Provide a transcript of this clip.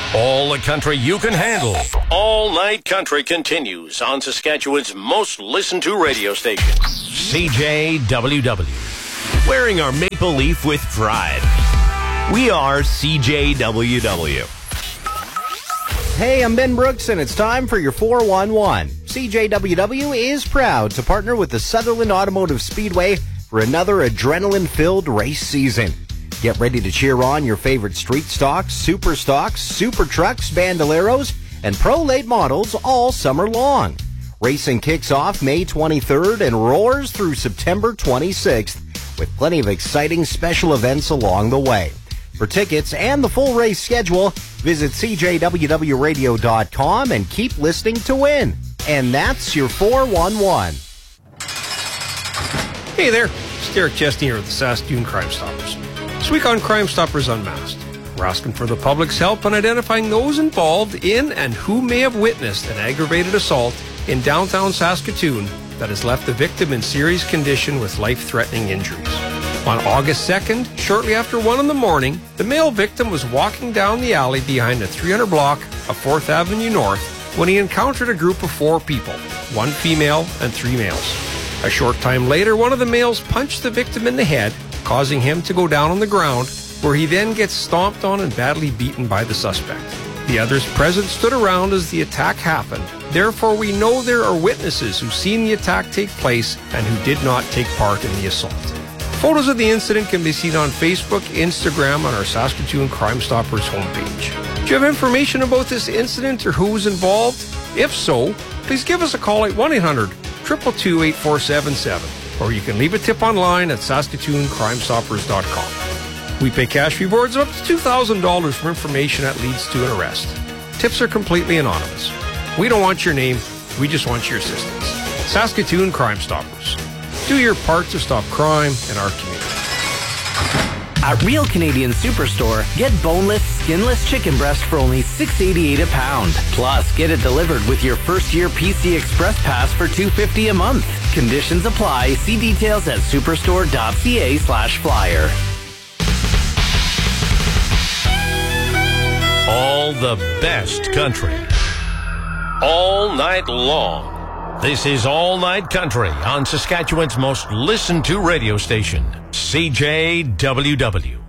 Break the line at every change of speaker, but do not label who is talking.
All the country you can handle. All Night Country continues on Saskatchewan's most listened to radio station, CJWW.
Wearing our maple leaf with pride. We are CJWW.
Hey, I'm Ben Brooks, and it's time for your 411. CJWW is proud to partner with the Sutherland Automotive Speedway for another adrenaline-filled race season. Get ready to cheer on your favorite street stocks, super trucks, bandoleros, and pro late models all summer long. Racing kicks off May 23rd and roars through September 26th with plenty of exciting special events along the way. For tickets and the full race schedule, visit CJWWradio.com and keep listening to win. And that's your 411.
Hey there, it's Derek Chesney here with the Saskatoon Crime Stoppers. This week on Crime Stoppers Unmasked, we're asking for the public's help on identifying those involved in and who may have witnessed an aggravated assault in downtown Saskatoon that has left the victim in serious condition with life-threatening injuries. On August 2nd, shortly after 1 in the morning, the male victim was walking down the alley behind the 300 block of 4th Avenue North when he encountered a group of 4 people, 1 female and 3 males. A short time later, one of the males punched the victim in the head, causing him to go down on the ground, where he then gets stomped on and badly beaten by the suspect. The others present stood around as the attack happened. Therefore, we know there are witnesses who've seen the attack take place and who did not take part in the assault. Photos of the incident can be seen on Facebook, Instagram, on our Saskatoon Crime Stoppers homepage. Do you have information about this incident or who was involved? If so, please give us a call at 1-800-222-8477. Or you can leave a tip online at SaskatoonCrimeStoppers.com. We pay cash rewards of up to $2,000 for information that leads to an arrest. Tips are completely anonymous. We don't want your name, we just want your assistance. Saskatoon Crime Stoppers. Do your part to stop crime in our community.
At Real Canadian Superstore, get boneless, skinless chicken breast for only $6.88 a pound. Plus, get it delivered with your first-year PC Express Pass for $2.50 a month. Conditions apply. See details at superstore.ca/flyer.
All the best country. All night long. This is All Night Country on Saskatchewan's most listened to radio station, CJWW.